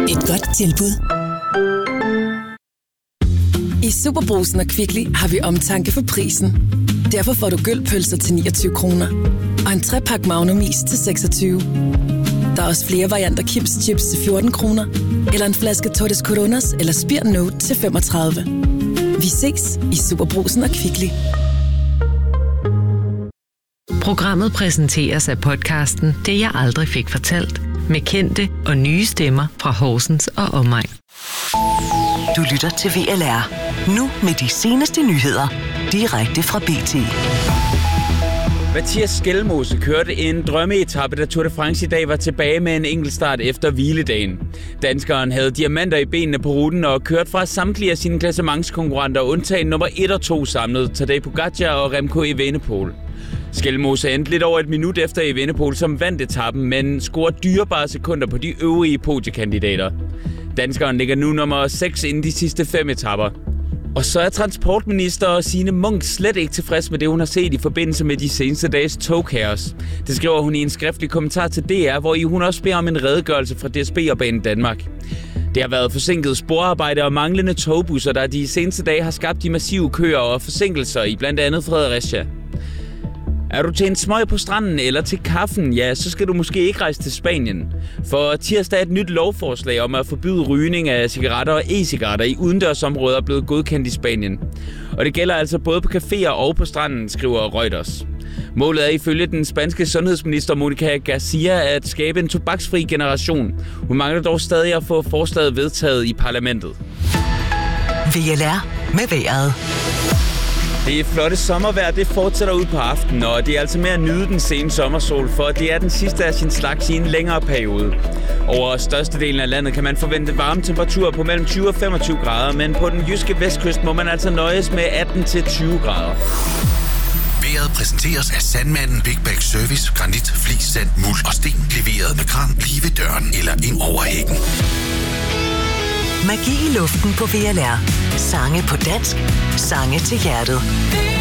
Et godt tilbud. I Superbrugsen og Kvickly har vi omtanke for prisen. Derfor får du gølpølser til 29 kroner. Og en 3-pakke Magnumis til 26. Der er også flere varianter Kims Chips til 14 kroner. Eller en flaske Tortes Coronas eller Spir Note til 35. Vi ses i Superbrugsen og Kvickly. Programmet præsenteres af podcasten Det jeg aldrig fik fortalt. Med kendte og nye stemmer fra Horsens og omegn. Du lytter til VLR. Nu med de seneste nyheder. Direkte fra BT. Mathias Skelmose kørte en drømmeetappe, da Tour de France i dag var tilbage med en enkeltstart efter hviledagen. Danskeren havde diamanter i benene på ruten og kørte fra samtlige af sine klassementskonkurrenter, undtagen nummer 1 og 2 samlet, Tadej Pogačar og Remco Evenepoel. Skelmose endte lidt over et minut efter Evenepoel, som vandt etappen, men scorede dyrebare sekunder på de øvrige podiekandidater. Danskeren ligger nu nummer 6 inden de sidste 5 etapper. Og så er transportminister Signe Munk slet ikke tilfreds med det, hun har set i forbindelse med de seneste dages togkaos. Det skriver hun i en skriftlig kommentar til DR, hvor hun også beder om en redegørelse fra DSB og Banedanmark. Det har været forsinket sporarbejde og manglende togbusser, der de seneste dage har skabt de massive køer og forsinkelser i blandt andet Fredericia. Er du til en smøg på stranden eller til kaffen, ja, så skal du måske ikke rejse til Spanien. For tirsdag er et nyt lovforslag om at forbyde rygning af cigaretter og e-cigaretter i udendørsområder blevet godkendt i Spanien. Og det gælder altså både på caféer og på stranden, skriver Reuters. Målet er ifølge den spanske sundhedsminister Monica Garcia at skabe en tobaksfri generation. Hun mangler dog stadig at få forslaget vedtaget i parlamentet. VLR med vejret. Det flotte sommervejr, det fortsætter ud på aftenen, og det er altså med at nyde den sene sommersol, for det er den sidste af sin slags i en længere periode. Over størstedelen af landet kan man forvente varme temperaturer på mellem 20 og 25 grader, men på den jyske vestkyst må man altså nøjes med 18 til 20 grader. Vejret præsenteres af Sandmanden Big Bag Service, granit, flis, sand, muld og sten, leveret med kran lige ved døren eller ind over hækken. Magi i luften på VLR. Sange på dansk. Sange til hjertet.